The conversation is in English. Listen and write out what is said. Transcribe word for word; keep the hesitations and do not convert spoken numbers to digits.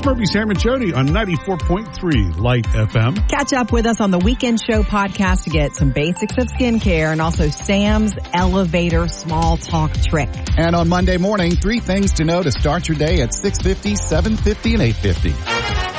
Murphy, Sam, and Jody on ninety-four point three Light F M. Catch up with us on the Weekend Show podcast to get some basics of skincare and also Sam's elevator small talk trick. And on Monday morning, three things to know to start your day at six fifty, seven fifty, and eight fifty.